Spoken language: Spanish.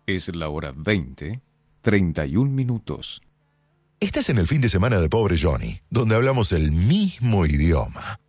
Es la hora 20:31. Estás en el fin de semana de Pobre Johnny, donde hablamos el mismo idioma.